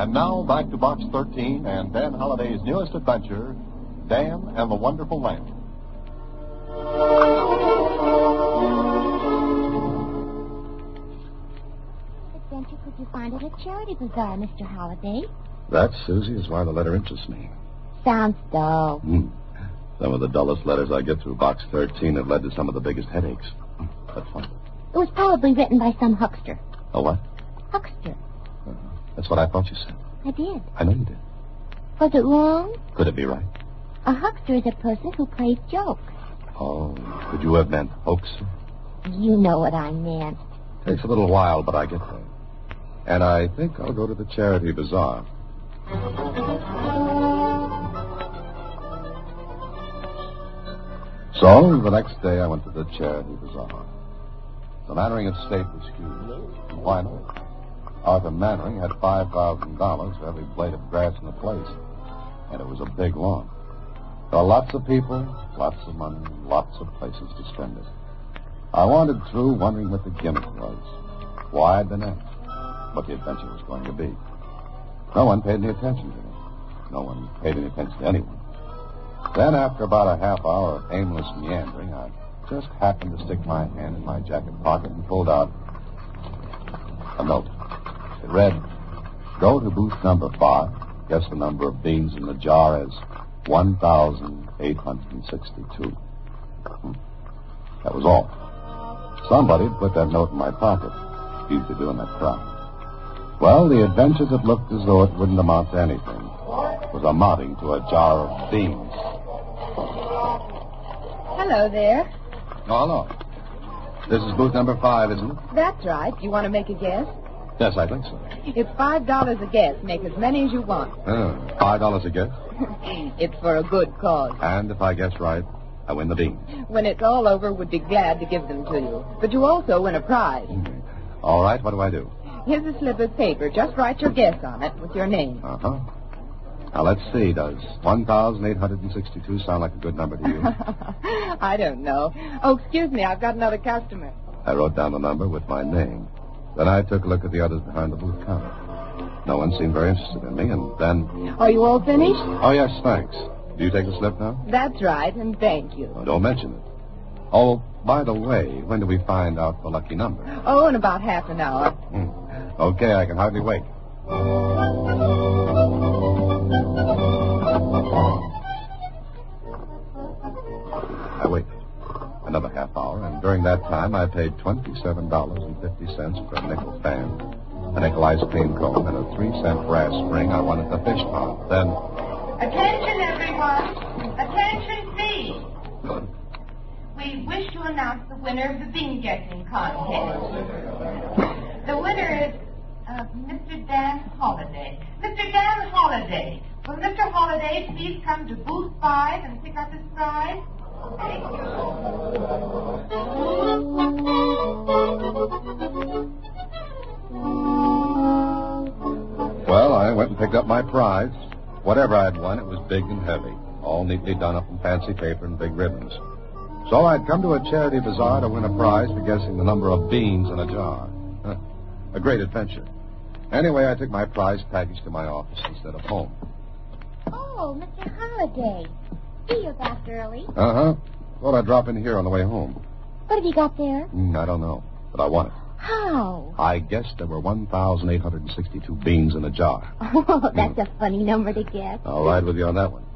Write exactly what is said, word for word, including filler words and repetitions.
And now back to Box thirteen and Dan Holliday's newest adventure, Dan and the Wonderful Lamp. What adventure could you find at a charity bazaar, Mister Holliday? That, Susie, is why the letter interests me. Sounds dull. Hmm. Some of the dullest letters I get through Box thirteen have led to some of the biggest headaches. That's fun. It was probably written by some huckster. Oh, what? Huckster. Uh, that's what I thought you said. I did. I know you did. Was it wrong? Could it be right? A huckster is a person who plays jokes. Oh, could you have meant hoaxer? You know what I meant. Takes a little while, but I get there. And I think I'll go to the charity bazaar. So, the next day I went to the charity bazaar. The Mannering estate was huge. Why not? Arthur Mannering had five thousand dollars for every blade of grass in the place. And it was a big lawn. There were lots of people, lots of money, lots of places to spend it. I wandered through wondering what the gimmick was. Why I'd been asked. What the adventure was going to be. No one paid any attention to me. No one paid any attention to anyone. Then, after about a half hour of aimless meandering, I just happened to stick my hand in my jacket pocket and pulled out a note. It read, "Go to booth number five. Guess the number of beans in the jar as one thousand eight hundred sixty-two. Hmm. That was all. Somebody had put that note in my pocket. Easy to do in that crowd. Well, the adventure that looked as though it wouldn't amount to anything was amounting to a jar of beans. Hello there. Oh, hello. This is booth number five, isn't it? That's right. Do you want to make a guess? Yes, I think so. It's five dollars a guess. Make as many as you want. Oh, five dollars a guess? It's for a good cause. And if I guess right, I win the beans. When it's all over, we'd be glad to give them to you. But you also win a prize. Mm-hmm. All right, what do I do? Here's a slip of paper. Just write your guess on it with your name. Uh-huh. Now, let's see. Does one thousand eight hundred sixty-two sound like a good number to you? I don't know. Oh, excuse me. I've got another customer. I wrote down the number with my name. Then I took a look at the others behind the booth counter. No one seemed very interested in me, and then... Are you all finished? Oh, yes, thanks. Do you take the slip now? That's right, and thank you. Oh, don't mention it. Oh, by the way, when do we find out the lucky number? Oh, in about half an hour. Hmm. Okay, I can hardly wait. I waited another half hour, and during that time I paid twenty-seven dollars and fifty cents for a nickel fan, a nickel ice cream cone, and a three-cent brass ring I won at the fish pond. Then... Attention, everyone. Attention, please. Good. We wish to announce the winner of the bean-guessing contest. The winner is uh, Mister Dan Holliday. Mister Dan Holliday. Will Mister Holliday please come to booth five and pick up his prize? Thank you. Well, I went and picked up my prize. Whatever I'd won, it was big and heavy, all neatly done up in fancy paper and big ribbons. So I'd come to a charity bazaar to win a prize for guessing the number of beans in a jar. Huh. A great adventure. Anyway, I took my prize package to my office instead of home. Oh, Mister Holliday. See, you're back early. Uh-huh. Thought I'd drop in here on the way home. What have you got there? Mm, I don't know, but I won it. How? I guessed there were one thousand eight hundred sixty-two beans in a jar. Oh, that's a funny number to guess. I'll ride with you on that one.